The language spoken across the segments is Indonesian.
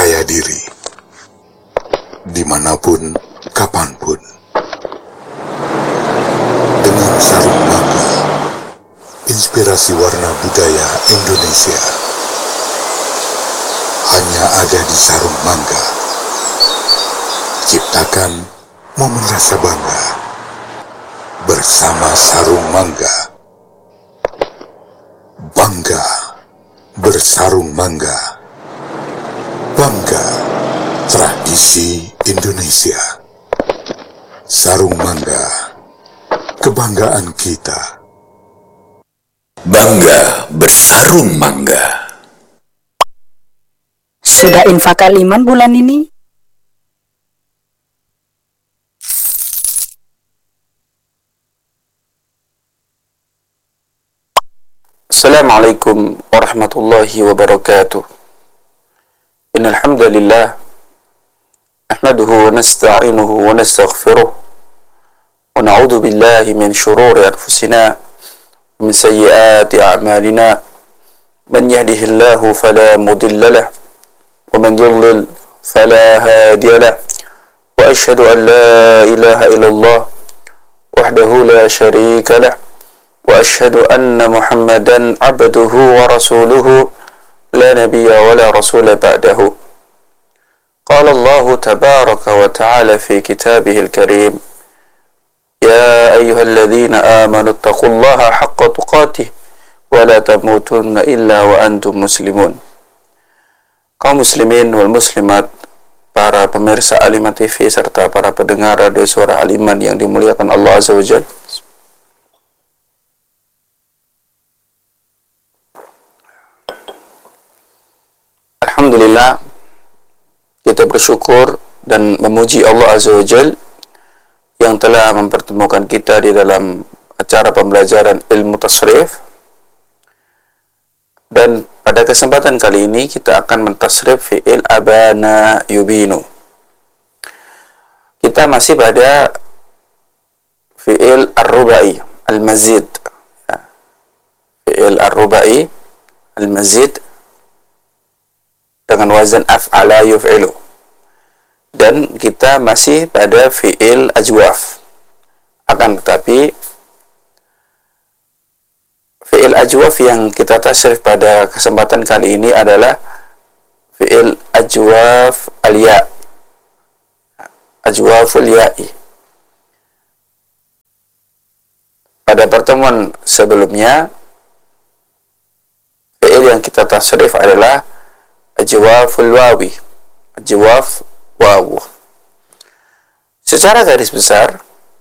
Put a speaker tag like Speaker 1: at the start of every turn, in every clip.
Speaker 1: percaya diri, dimanapun, kapanpun. Dengan Sarung Mangga, inspirasi warna budaya Indonesia. Hanya ada di Sarung Mangga. Ciptakan momen rasa bangga bersama Sarung Mangga. Bangga bersarung mangga. Bangga tradisi Indonesia. Sarung Mangga, kebanggaan kita.
Speaker 2: Bangga bersarung mangga.
Speaker 3: Sudah infak Iman bulan ini?
Speaker 4: Assalamualaikum warahmatullahi wabarakatuh. Innal hamdalillah nahmaduhu wa nasta'inuhu wa nastaghfiruh wa na'udzu billahi min shururi anfusina wa min sayyiati a'malina. Man yahdihillahu fala mudilla lahu wa man yudlil fala hadiya lahu. Wa asyhadu an la ilaha illallah wahdahu la syarika lahu وأشهد أن محمدا عبده ورسوله لا نبي ولا رسول بعده. قال الله تبارك وتعالى في كتابه الكريم: يا أيها الذين آمنوا اتقوا الله حق تقاته ولا تموتن إلا وأنتم مسلمون. Kaum muslimin wal muslimat, para pemirsa Aliman TV serta para pendengar radio suara Aliman yang dimuliakan Allah Azza wa Jalla. Alhamdulillah, kita bersyukur dan memuji Allah Azza wa Jal yang telah mempertemukan kita di dalam acara pembelajaran ilmu tasrif. Dan pada kesempatan kali ini kita akan mentasrif fi'il abana yubinu. Kita masih pada fi'il ar-rubai al-mazid. Fi'il ar-rubai al-mazid dengan wazan af'ala yuf'ilu. Dan kita masih pada fi'il ajwaf. Akan tetapi fi'il ajwaf yang kita tasrif pada kesempatan kali ini adalah fi'il ajwaf al-ya. Ajwaful ya'i. Pada pertemuan sebelumnya, fi'il yang kita tasrif adalah ajwaful wawi, ajwaf wawu. Secara garis besar,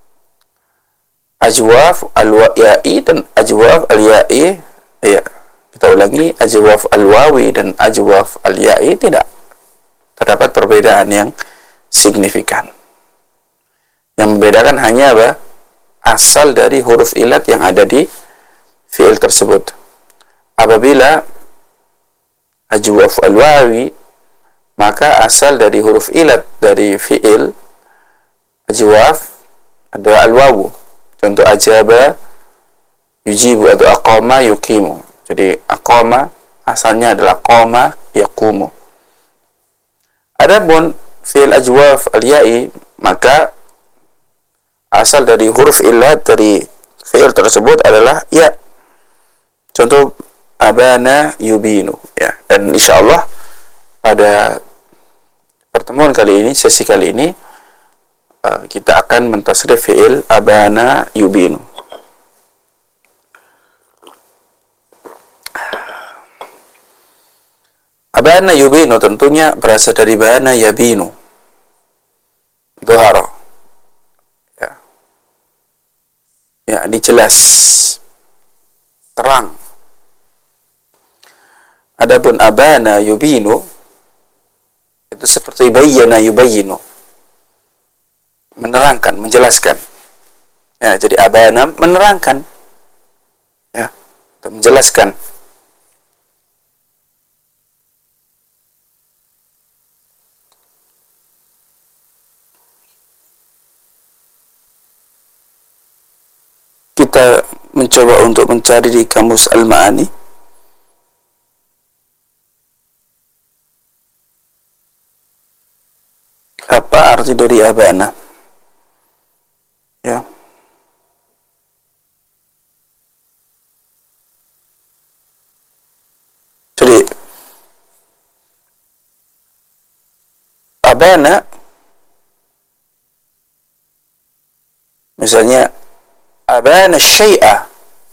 Speaker 4: ajwaf al-ya'i dan ajwaf al-ya'i, ya, kita ulangi, ajwaf al-wawi dan ajwaf al-ya'i tidak terdapat perbedaan yang signifikan. Yang membedakan hanya apa? Asal dari huruf ilat yang ada di fi'il tersebut. Apabila ajwaf al-wawi, maka asal dari huruf ilat dari fi'il ajwaf adalah al-wawu. Contoh ajaba yujibu atau aqama yuqimu. Jadi aqama asalnya adalah qama yaqumu. Adapun fi'il ajwaf al-ya'i, maka asal dari huruf ilat dari fi'il tersebut adalah ya. Contoh abana yubinu, ya. Dan insyaallah pada pertemuan kali ini, sesi kali ini, kita akan mentasrif fi'il abana yubinu. Abana yubinu tentunya berasal dari bana yabinu, dhahara, ya, ya, ini jelas, terang. Adapun abana yubinu itu seperti bayyana yubayyinu, menerangkan, menjelaskan. Ya, jadi abana menerangkan, ya, atau menjelaskan. Kita mencoba untuk mencari di kamus Al-Ma'ani. Apa arti dari abana? Ya. Jadi abana misalnya abana syai'a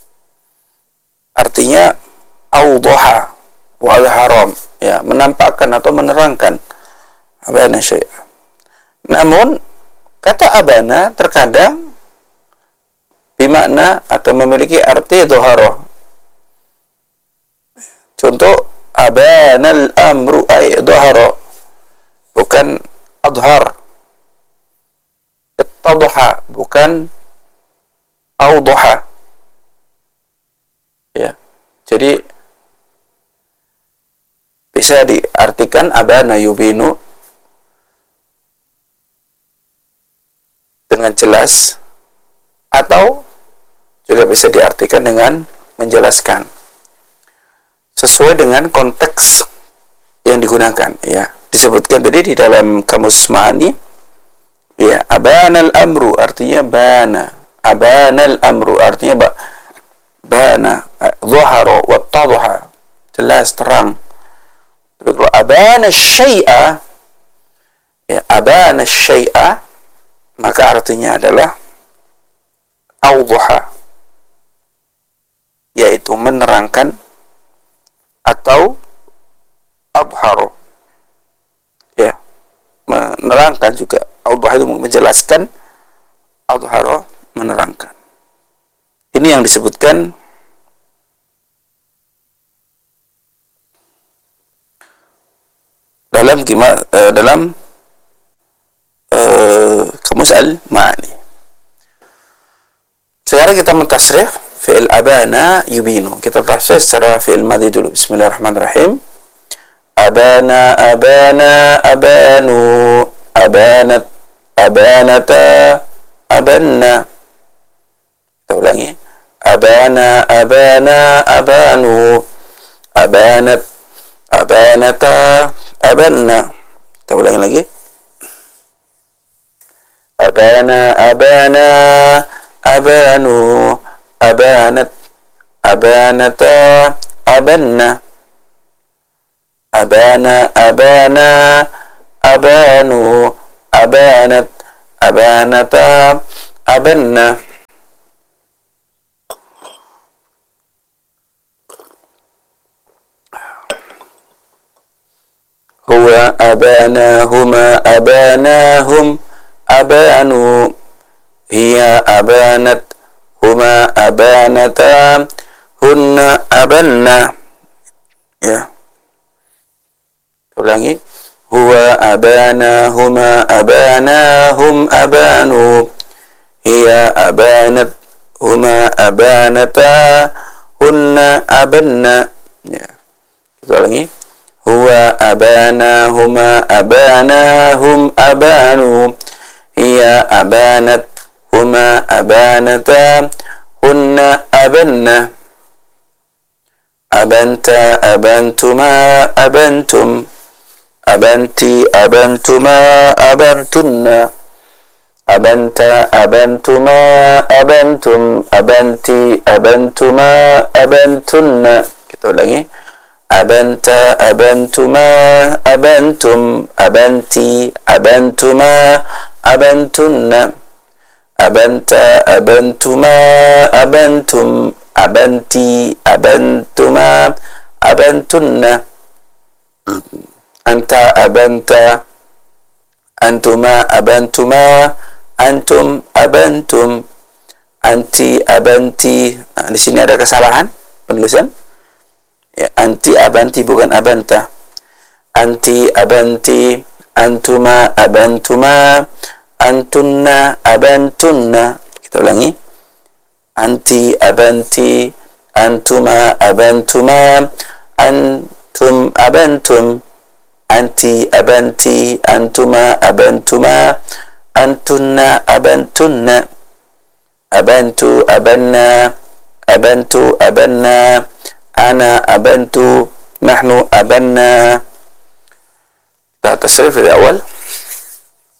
Speaker 4: artinya awdaha wa al-haram, ya, menampakkan atau menerangkan abana syai'a. Namun kata abana terkadang bermakna atau memiliki arti dhahara. Contoh abana al-amru ay dhahara, bukan adhar. Ittadha bukan awdaha. Ya. Jadi bisa diartikan abana yubinu dengan jelas, atau juga bisa diartikan dengan menjelaskan sesuai dengan konteks yang digunakan. Ya, disebutkan tadi di dalam kamus Ma'ani, ya, abana al-amru artinya bana, abana al-amru artinya bana, dhahara wa tadha, jelas, terang. Tapi kalau abana syai'a, ya, abana syai'a, maka artinya adalah awdaha, yaitu menerangkan, atau abharu, ya, menerangkan juga. Awdaha itu menjelaskan, abharu menerangkan. Ini yang disebutkan dalam kamus al-Ma'ani. Sekarang kita mentasrif fi'il abana yubinu. Kita tasrif secara fi'il madhi dulu. Bismillahirrahmanirrahim. Abana, abana, abanu, abanat, abanata, abanna. Kita ulangi. Abana, abana, abanu, abanat, abanata, abanna. Kita ulangi lagi. Abana, abana, abanu, abanat, abanata, abanna. Abana, abana, abanu, abanat, abanata, abanna. Huwa abanahuma abanahum abanu, hiya abanat huma abanata, hunna abanna. Ya, ulangi. Huwa abanahuma abanahum abanu, hiya abanat huma abanata, hunna abanna. Ya, kita ulangi. Huwa abanahuma abanahum abanu, hiya abanat huma abanata, hunna abanna. Abanta, abantuma, abantum, abanti, abantuma, abantunna. Abanta, abantuma, abantum, abanti, abantuma, abantunna. Kita ulangi. Abanta, abantuma, abantum, abanti, abantuma, abantunna. Abanta, abantuma, abantum, abanti, abantuma, abantunna. Anta, abanta, antuma, abantuma, antum, abantum, anti, abanti. Nah, di sini ada kesalahan penulisan. Ya, anti, abanti bukan abanta. Anti, abanti, antuma, abantuma, antunna, abantunna. Kita ulangi. Anti, abanti, antuma, abantuma, antum, abantum, anti, abanti, antuma, abantuma, antunna, abantunna. Abantu, abanna, abantu, abanna, ana, abantu, nahnu, abanna. Kita tasrif dari awal.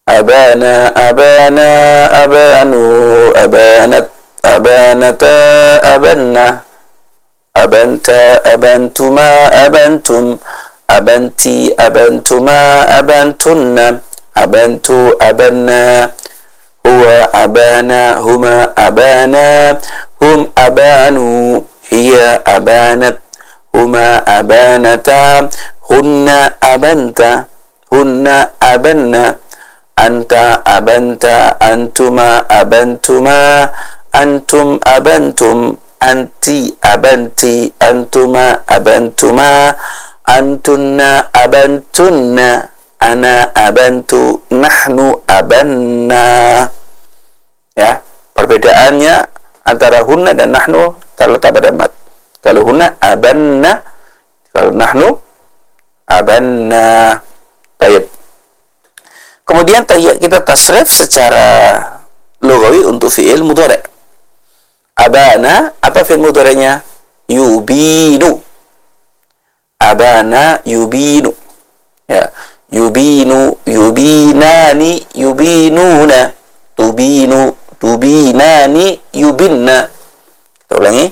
Speaker 4: abana, abana, abanu, abanat, abanata, abanna, abanta, abantuma, abantum, abanti, abantuma, abantunna, abantu, abanna, huwa abana, huma abana, hum abanu, hiya abanat, huma abanata, hunna abanta, hunna abanna, anta abanta, antuma abantuma, antum abantum, anti abanti, antuma abantuma, antunna abantunna, ana abantu, nahnu abanna. Ya, perbedaannya antara hunna dan nahnu terletak pada mat. Kalau hunna abanna, kalau nahnu abanna. Baik. Kemudian kita tasrif secara lugawi untuk fi'il mudhari'. Abana, apa fi'il mudhari'nya? Yubinu. Abana yubinu. Ya, yubinu, yubinani, yubinuna, tubinu, tubinani, yubinna. Kita ulangi.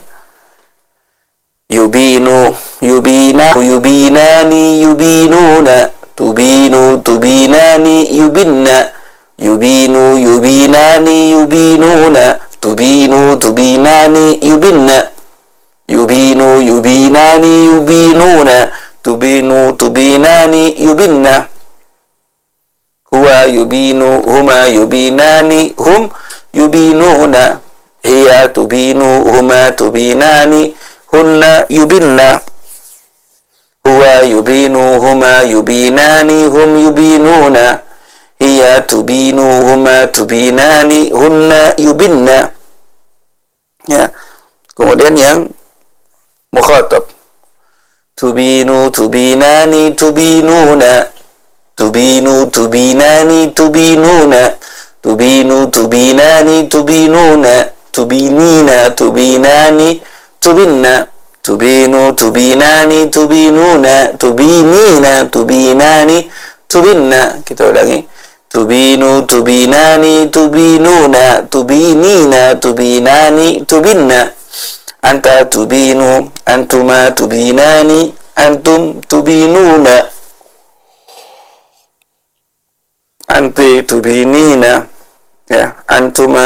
Speaker 4: Yubinu, yubina, yubinani, yubinuna, tubinu, tubinani, yubinna, yubinu, yubinani, yubinuna, tubinu, tubinani, yubinna, yubinu, yubinani, yubinuna, tubinu, tubinani, yubinna, huwa yubinu, huma yubinani, hum yubinuna, hiya tubinu, huma tubinani, hunna yubinna, huwa yubinu, huma yubinani, hum yubinuna, hiya tubinu, huma tubinani, hunna yubinna. Ya. Kemudian yang mukhatab, tubinu, tubinani, tubinuna, tubinu, tubinani, tubinuna, tubinu, tubinani, tubinuna, tubinina, tubinani, tubinna, tubinu, tubinani, tubinuna, tubinina, tubinani, tubinna. Kita ulangi. Tubinu, tubinani, tubinuna, tubinina, tubinani, tubinna. Anta tubinu, antuma tubinani, antum tubinuna, anti tubinina, ya, antuma